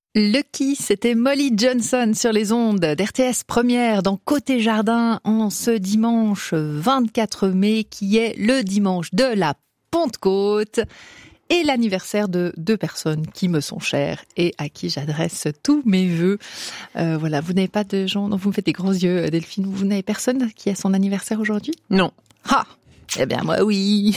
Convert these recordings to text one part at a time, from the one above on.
Lucky, c'était Molly Johnson sur les ondes d'RTS Première dans Côté Jardin en ce dimanche 24 mai qui est le dimanche de la Pentecôte et l'anniversaire de deux personnes qui me sont chères et à qui j'adresse tous mes vœux. Voilà, vous n'avez pas de gens, non, vous me faites des grands yeux, Delphine, vous n'avez personne qui a son anniversaire aujourd'hui ? Non. Ah, eh bien moi oui.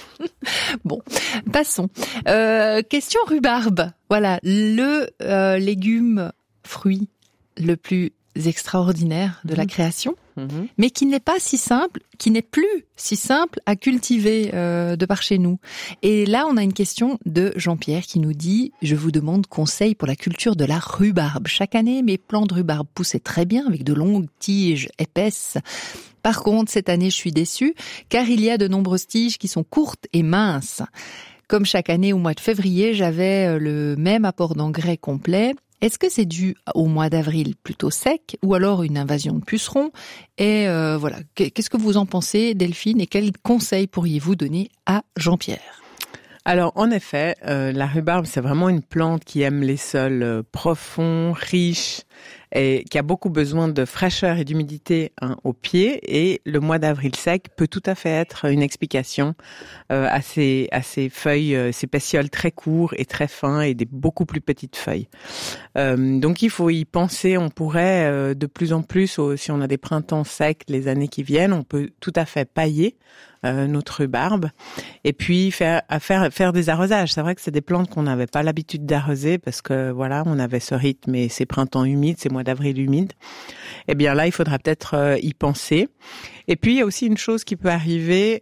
Bon, passons. Question rhubarbe. Voilà, le légume, fruit le plus extraordinaire de la création, mais qui n'est pas si simple, qui n'est plus si simple à cultiver de par chez nous. Et là, on a une question de Jean-Pierre qui nous dit « Je vous demande conseil pour la culture de la rhubarbe. Chaque année, mes plants de rhubarbe poussaient très bien avec de longues tiges épaisses. Par contre, cette année, je suis déçue car il y a de nombreuses tiges qui sont courtes et minces. Comme chaque année, au mois de février, j'avais le même apport d'engrais complet. Est-ce que c'est dû au mois d'avril plutôt sec ou alors une invasion de pucerons ? Et voilà, qu'est-ce que vous en pensez, Delphine, et quels conseils pourriez-vous donner à Jean-Pierre ? Alors, en effet, la rhubarbe, c'est vraiment une plante qui aime les sols profonds, riches, et qui a beaucoup besoin de fraîcheur et d'humidité au pied. Et le mois d'avril sec peut tout à fait être une explication à ces feuilles, ces pétioles très courts et très fins et des beaucoup plus petites feuilles. Donc, il faut y penser. On pourrait de plus en plus, si on a des printemps secs les années qui viennent, on peut tout à fait pailler notre rhubarbe et puis faire des arrosages. C'est vrai que c'est des plantes qu'on n'avait pas l'habitude d'arroser parce que voilà, on avait ce rythme et ces printemps humides, ces mois d'avril humides. Eh bien là, il faudra peut-être y penser. Et puis il y a aussi une chose qui peut arriver,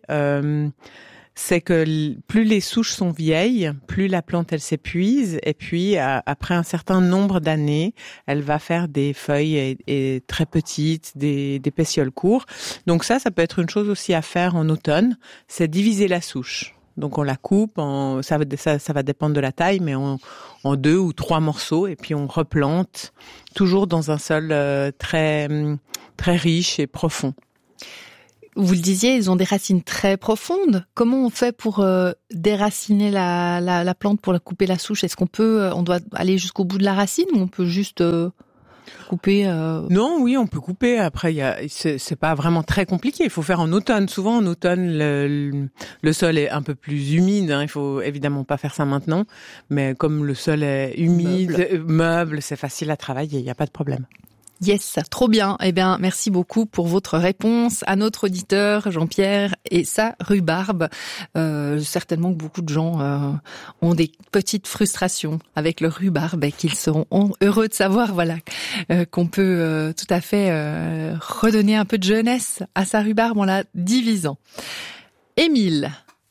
c'est que plus les souches sont vieilles, plus la plante elle s'épuise et puis après un certain nombre d'années, elle va faire des feuilles et très petites, des pétioles courts. Donc ça peut être une chose aussi à faire en automne, c'est diviser la souche. Donc on la coupe, ça va dépendre de la taille, mais en 2 ou 3 morceaux et puis on replante toujours dans un sol très très riche et profond. Vous le disiez, ils ont des racines très profondes. Comment on fait pour déraciner la plante, pour la couper la souche ? Est-ce on doit aller jusqu'au bout de la racine ou on peut juste couper Non, oui, on peut couper. Après, c'est pas vraiment très compliqué. Il faut faire en automne. Souvent, en automne, le sol est un peu plus humide. Il faut évidemment pas faire ça maintenant. Mais comme le sol est humide, meuble, c'est facile à travailler. Il n'y a pas de problème. Yes, trop bien. Eh bien, merci beaucoup pour votre réponse à notre auditeur Jean-Pierre et sa rhubarbe. Certainement que beaucoup de gens ont des petites frustrations avec le rhubarbe et qu'ils seront heureux de savoir, voilà, qu'on peut tout à fait redonner un peu de jeunesse à sa rhubarbe en la divisant. Émile,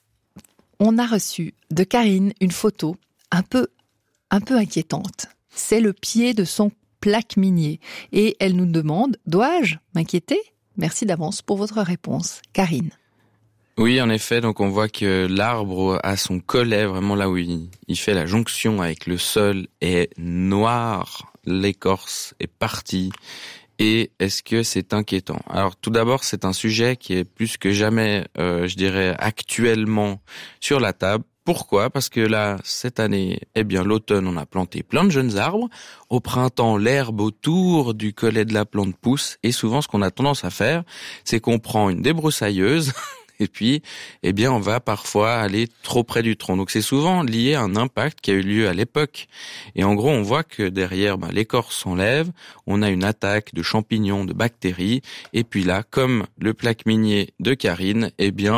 on a reçu de Karine une photo un peu inquiétante. C'est le pied de son plaque minier. Et elle nous demande, dois-je m'inquiéter ? Merci d'avance pour votre réponse. Karine. Oui, en effet, donc on voit que l'arbre a son collet, vraiment là où il fait la jonction avec le sol, est noir, l'écorce est partie. Et est-ce que c'est inquiétant ? Alors tout d'abord, c'est un sujet qui est plus que jamais, je dirais, actuellement sur la table. Pourquoi ? Parce que là, cette année, l'automne, on a planté plein de jeunes arbres. Au printemps, l'herbe autour du collet de la plante pousse. Et souvent, ce qu'on a tendance à faire, c'est qu'on prend une débroussailleuse et puis, on va parfois aller trop près du tronc. Donc, c'est souvent lié à un impact qui a eu lieu à l'époque. Et en gros, on voit que derrière, l'écorce s'enlève, on a une attaque de champignons, de bactéries. Et puis là, comme le plaque minier de Karine,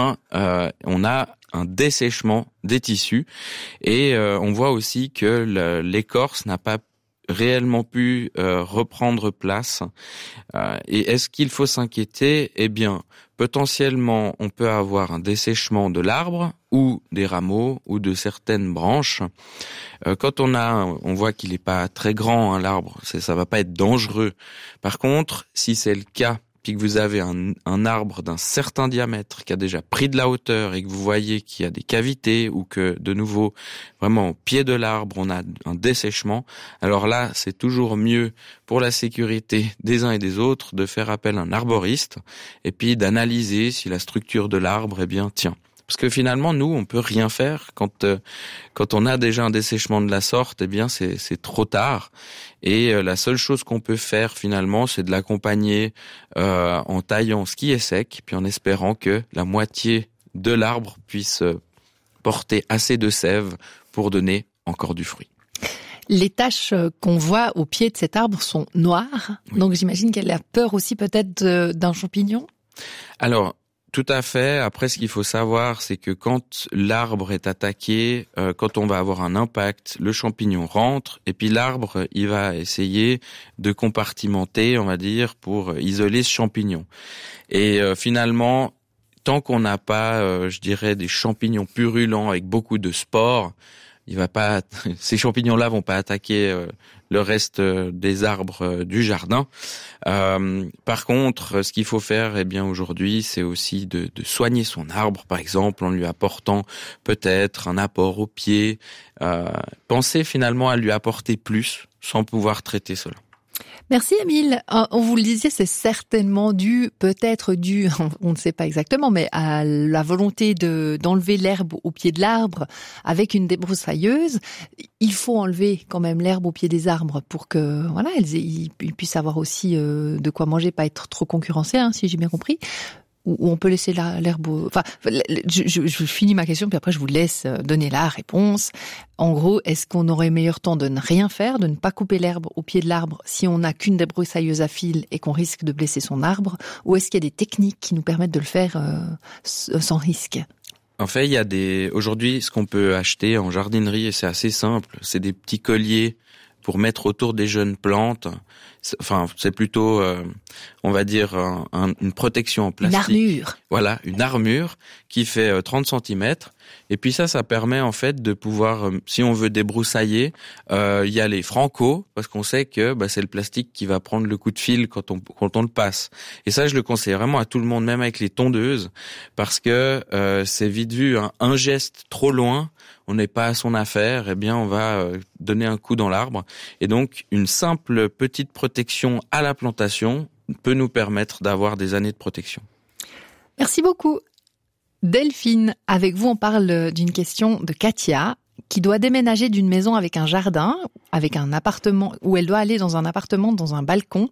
on a un dessèchement des tissus et on voit aussi que l'écorce n'a pas réellement pu reprendre place. Et est-ce qu'il faut s'inquiéter ? Potentiellement, on peut avoir un dessèchement de l'arbre ou des rameaux ou de certaines branches. Quand on voit qu'il n'est pas très grand, l'arbre, ça va pas être dangereux. Par contre, si c'est le cas, puis que vous avez un arbre d'un certain diamètre qui a déjà pris de la hauteur et que vous voyez qu'il y a des cavités ou que, de nouveau, vraiment au pied de l'arbre, on a un dessèchement, alors là, c'est toujours mieux pour la sécurité des uns et des autres de faire appel à un arboriste et puis d'analyser si la structure de l'arbre, tient. Parce que finalement, nous, on peut rien faire quand on a déjà un dessèchement de la sorte. Eh bien, c'est trop tard. Et la seule chose qu'on peut faire finalement, c'est de l'accompagner en taillant ce qui est sec, puis en espérant que la moitié de l'arbre puisse porter assez de sève pour donner encore du fruit. Les taches qu'on voit au pied de cet arbre sont noires, oui. Donc j'imagine qu'elle a peur aussi peut-être d'un champignon. Alors, tout à fait. Après, ce qu'il faut savoir, c'est que quand l'arbre est attaqué, quand on va avoir un impact, le champignon rentre, et puis l'arbre, il va essayer de compartimenter, on va dire, pour isoler ce champignon. Et finalement, tant qu'on n'a pas, je dirais, des champignons purulents avec beaucoup de spores, ces champignons-là vont pas attaquer le reste des arbres du jardin. Par contre, ce qu'il faut faire, eh bien aujourd'hui, c'est aussi de soigner son arbre, par exemple, en lui apportant peut-être un apport au pied. Pensez finalement à lui apporter plus, sans pouvoir traiter cela. Merci Émile. On vous le disait, c'est certainement peut-être dû, on ne sait pas exactement, mais à la volonté d'enlever l'herbe au pied de l'arbre avec une débroussailleuse. Il faut enlever quand même l'herbe au pied des arbres pour que voilà, ils puissent avoir aussi de quoi manger, pas être trop concurrencés, si j'ai bien compris. Ou on peut laisser l'herbe... Enfin, je finis ma question, puis après je vous laisse donner la réponse. En gros, est-ce qu'on aurait meilleur temps de ne rien faire, de ne pas couper l'herbe au pied de l'arbre si on n'a qu'une débroussailleuse à fil et qu'on risque de blesser son arbre? Ou est-ce qu'il y a des techniques qui nous permettent de le faire sans risque? En fait, il y a aujourd'hui, ce qu'on peut acheter en jardinerie, et c'est assez simple, c'est des petits colliers pour mettre autour des jeunes plantes. Enfin, c'est plutôt, on va dire, une protection en plastique. Une armure. Voilà, une armure qui fait 30 cm. Et puis ça permet en fait de pouvoir, si on veut débroussailler, y aller franco, parce qu'on sait que c'est le plastique qui va prendre le coup de fil quand on le passe. Et ça, je le conseille vraiment à tout le monde, même avec les tondeuses, parce que c'est vite vu, un geste trop loin, on n'est pas à son affaire, eh bien on va donner un coup dans l'arbre. Et donc une simple petite protection à la plantation peut nous permettre d'avoir des années de protection. Merci beaucoup. Delphine, avec vous, on parle d'une question de Katia, qui doit déménager d'une maison avec un jardin, avec un appartement, où elle doit aller dans un appartement, dans un balcon.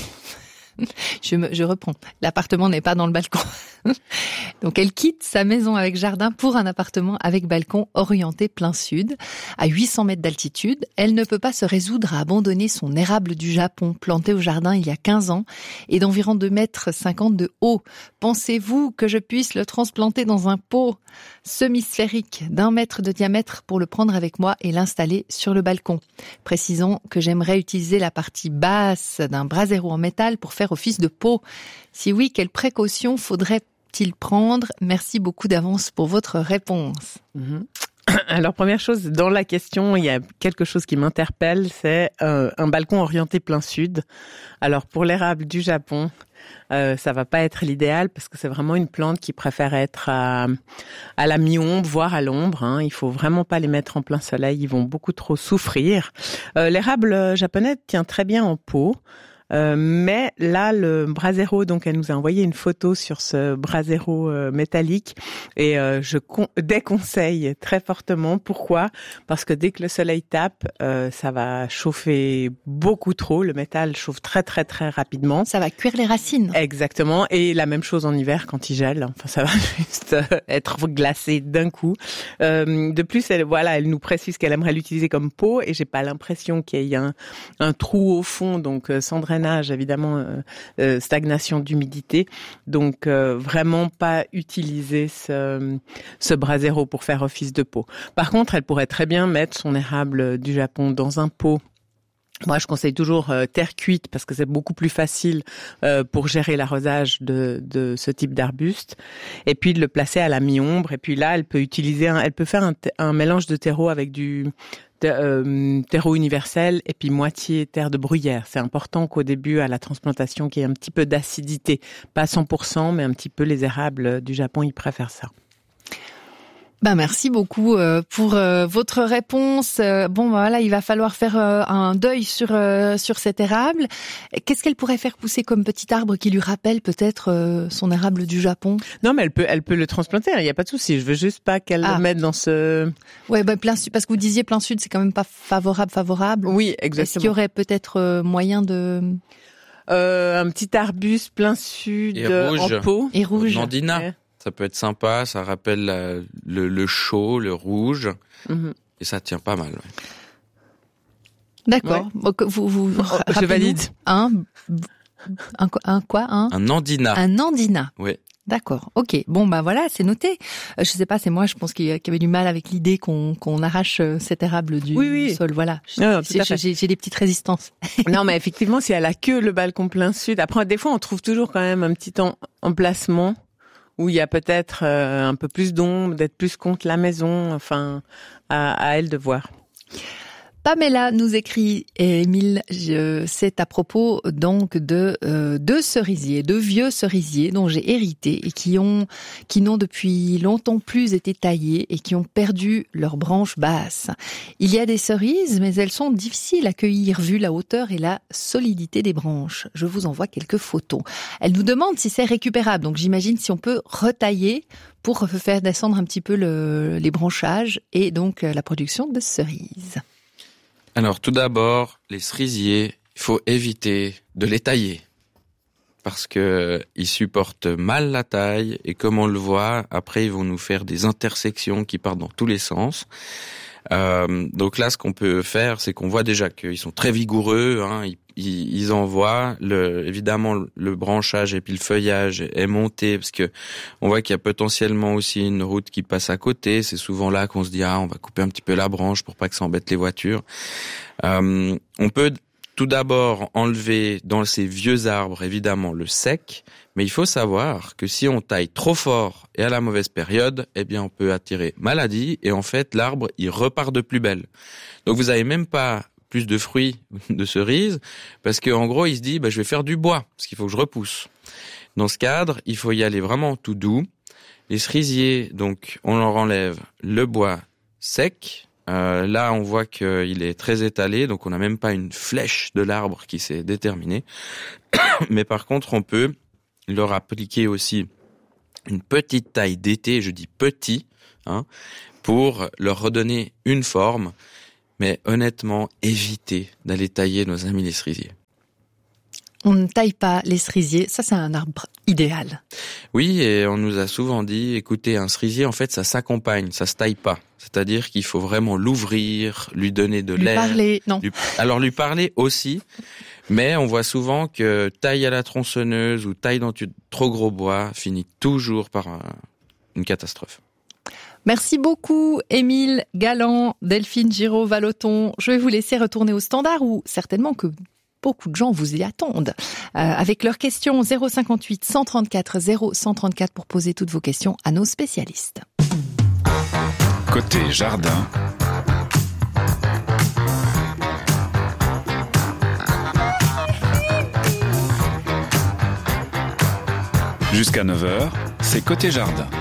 Je reprends. L'appartement n'est pas dans le balcon. Donc elle quitte sa maison avec jardin pour un appartement avec balcon orienté plein sud, à 800 mètres d'altitude. Elle ne peut pas se résoudre à abandonner son érable du Japon, planté au jardin il y a 15 ans et d'environ 2,50 mètres de haut. Pensez-vous que je puisse le transplanter dans un pot semi-sphérique d'1 mètre de diamètre pour le prendre avec moi et l'installer sur le balcon? Précisons que j'aimerais utiliser la partie basse d'un brasero en métal pour faire office de pot. Si oui, quelles précautions faudrait-il prendre? Merci beaucoup d'avance pour votre réponse. Alors, première chose, dans la question, il y a quelque chose qui m'interpelle, c'est un balcon orienté plein sud. Alors, pour l'érable du Japon, ça va pas être l'idéal parce que c'est vraiment une plante qui préfère être à la mi-ombre, voire à l'ombre. Il faut vraiment pas les mettre en plein soleil, ils vont beaucoup trop souffrir. L'érable japonais tient très bien en pot. Mais là, le brasero, donc elle nous a envoyé une photo sur ce brasero métallique et je déconseille très fortement. Pourquoi? Parce que dès que le soleil tape, ça va chauffer beaucoup trop. Le métal chauffe très très très rapidement. Ça va cuire les racines. Exactement. Et la même chose en hiver quand il gèle. Enfin, ça va juste être glacé d'un coup. De plus, elle nous précise qu'elle aimerait l'utiliser comme pot et j'ai pas l'impression qu'il y ait un trou au fond, donc sans drainage, évidemment, stagnation d'humidité. Donc, vraiment pas utiliser ce brasero pour faire office de pot. Par contre, elle pourrait très bien mettre son érable du Japon dans un pot. Moi, je conseille toujours terre cuite parce que c'est beaucoup plus facile pour gérer l'arrosage de ce type d'arbuste. Et puis de le placer à la mi-ombre. Et puis là, elle peut faire un mélange de terreau avec du terreau universel et puis moitié terre de bruyère. C'est important qu'au début, à la transplantation, qu'il y ait un petit peu d'acidité. Pas 100%, mais un petit peu. Les érables du Japon, ils préfèrent ça. Merci beaucoup pour votre réponse. Voilà, il va falloir faire un deuil sur cette érable. Qu'est-ce qu'elle pourrait faire pousser comme petit arbre qui lui rappelle peut-être son érable du Japon? Non, mais elle peut le transplanter, il n'y a pas de souci. Je veux juste pas qu'elle le mette dans ce... Ouais, plein sud, parce que vous disiez plein sud, c'est quand même pas favorable. Oui, exactement. Est-ce qu'il y aurait peut-être moyen de... un petit arbuste plein sud en pot. Et rouge. Nandina. Ouais. Ça peut être sympa, ça rappelle le chaud, le rouge, et ça tient pas mal. Ouais. D'accord. Ouais. Je valide. Un nandina. Un nandina. Oui. D'accord. Ok. Voilà, c'est noté. Je sais pas, c'est moi, je pense qu'il y avait du mal avec l'idée qu'on arrache cet érable du sol. Voilà. J'ai des petites résistances. Non, mais effectivement, si elle a que le balcon plein sud, après, des fois, on trouve toujours quand même un petit emplacement où il y a peut-être un peu plus d'ombre, d'être plus contre la maison, enfin, à elle de voir. Pamela nous écrit, et Émile, c'est à propos donc de deux cerisiers, deux vieux cerisiers dont j'ai hérité et qui n'ont depuis longtemps plus été taillés et qui ont perdu leurs branches basses. Il y a des cerises, mais elles sont difficiles à cueillir vu la hauteur et la solidité des branches. Je vous envoie quelques photos. Elle nous demande si c'est récupérable, donc j'imagine si on peut retailler pour faire descendre un petit peu les branchages et donc la production de cerises. Alors tout d'abord, les cerisiers, il faut éviter de les tailler parce que ils supportent mal la taille et comme on le voit, après ils vont nous faire des intersections qui partent dans tous les sens. Donc là, ce qu'on peut faire, c'est qu'on voit déjà qu'ils sont très vigoureux. Ils envoient évidemment le branchage et puis le feuillage est monté parce que on voit qu'il y a potentiellement aussi une route qui passe à côté. C'est souvent là qu'on se dit on va couper un petit peu la branche pour pas que ça embête les voitures. On peut tout d'abord enlever dans ces vieux arbres évidemment le sec, mais il faut savoir que si on taille trop fort et à la mauvaise période, on peut attirer maladie et en fait l'arbre il repart de plus belle. Donc vous avez même pas plus de fruits de cerises parce que en gros il se dit je vais faire du bois parce qu'il faut que je repousse. Dans ce cadre, il faut y aller vraiment tout doux. Les cerisiers, donc on leur enlève le bois sec. Là, on voit qu'il est très étalé, donc on n'a même pas une flèche de l'arbre qui s'est déterminée. Mais par contre, on peut leur appliquer aussi une petite taille d'été, je dis petit, pour leur redonner une forme. Mais honnêtement, évitez d'aller tailler nos amis les cerisiers. On ne taille pas les cerisiers, ça c'est un arbre idéal. Oui, et on nous a souvent dit, écoutez, un cerisier, en fait, ça s'accompagne, ça se taille pas. C'est-à-dire qu'il faut vraiment l'ouvrir, lui donner de l'air. Lui parler, non. Alors lui parler aussi, mais on voit souvent que taille à la tronçonneuse ou taille dans du trop gros bois finit toujours par une catastrophe. Merci beaucoup, Émile Galland, Delphine Giraud-Vallotton. Je vais vous laisser retourner au standard où certainement que beaucoup de gens vous y attendent. Avec leurs questions 058 134 0134 pour poser toutes vos questions à nos spécialistes. Côté jardin. Jusqu'à 9h, c'est Côté jardin.